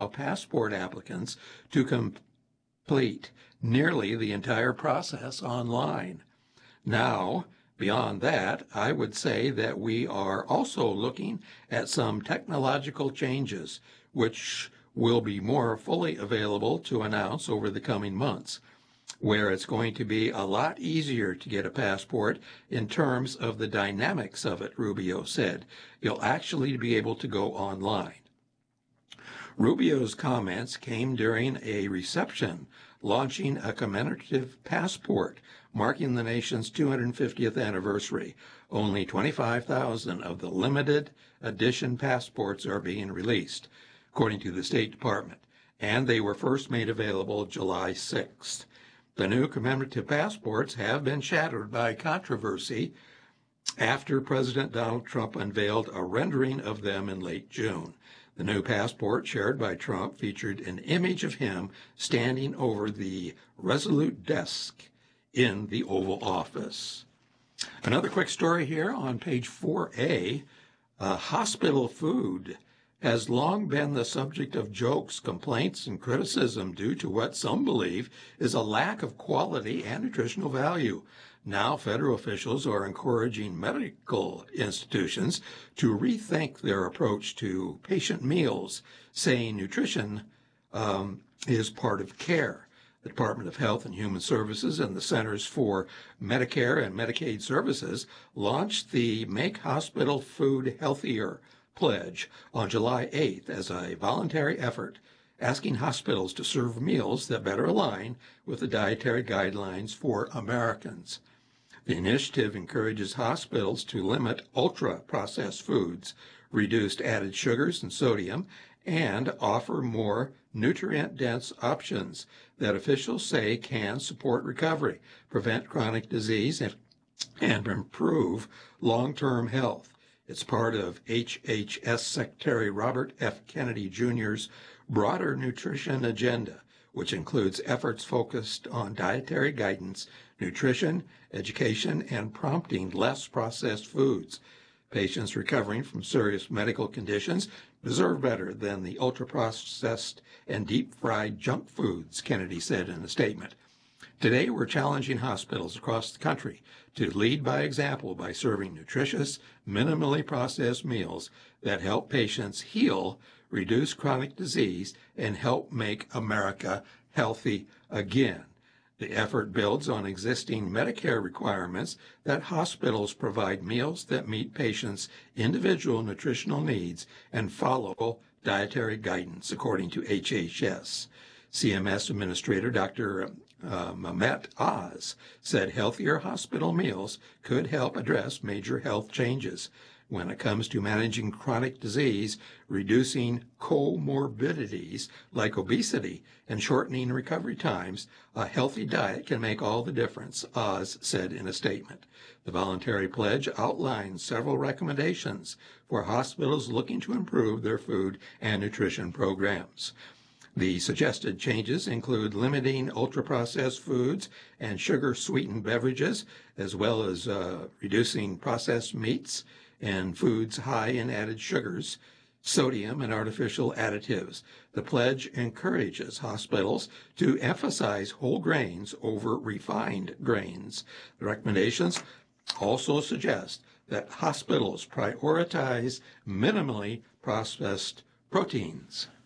passport applicants to complete nearly the entire process online. Now, beyond that, I would say that we are also looking at some technological changes, which will be more fully available to announce over the coming months, where it's going to be a lot easier to get a passport in terms of the dynamics of it, Rubio said. You'll actually be able to go online. Rubio's comments came during a reception launching a commemorative passport marking the nation's 250th anniversary. Only 25,000 of the limited edition passports are being released, according to the State Department, and they were first made available July 6th. The new commemorative passports have been shattered by controversy after President Donald Trump unveiled a rendering of them in late June. The new passport shared by Trump featured an image of him standing over the Resolute desk in the Oval Office. Another quick story here on page 4A. Hospital food has long been the subject of jokes, complaints, and criticism due to what some believe is a lack of quality and nutritional value. Now, federal officials are encouraging medical institutions to rethink their approach to patient meals, saying nutrition is part of care. The Department of Health and Human Services and the Centers for Medicare and Medicaid Services launched the Make Hospital Food Healthier pledge on July 8th as a voluntary effort, asking hospitals to serve meals that better align with the dietary guidelines for Americans. The initiative encourages hospitals to limit ultra-processed foods, reduce added sugars and sodium, and offer more nutrient-dense options that officials say can support recovery, prevent chronic disease, and improve long-term health. It's part of HHS Secretary Robert F. Kennedy Jr.'s broader nutrition agenda, which includes efforts focused on dietary guidance, nutrition, education, and prompting less processed foods. Patients recovering from serious medical conditions deserve better than the ultra-processed and deep-fried junk foods, Kennedy said in a statement. Today, we're challenging hospitals across the country to lead by example by serving nutritious, minimally processed meals that help patients heal, reduce chronic disease, and help make America healthy again. The effort builds on existing Medicare requirements that hospitals provide meals that meet patients' individual nutritional needs and follow dietary guidance, according to HHS. CMS Administrator Dr. Mehmet Oz said healthier hospital meals could help address major health changes. When it comes to managing chronic disease, reducing comorbidities like obesity, and shortening recovery times, a healthy diet can make all the difference, Oz said in a statement. The voluntary pledge outlines several recommendations for hospitals looking to improve their food and nutrition programs. The suggested changes include limiting ultra-processed foods and sugar-sweetened beverages, as well as reducing processed meats and foods high in added sugars, sodium, and artificial additives. The pledge encourages hospitals to emphasize whole grains over refined grains. The recommendations also suggest that hospitals prioritize minimally processed proteins.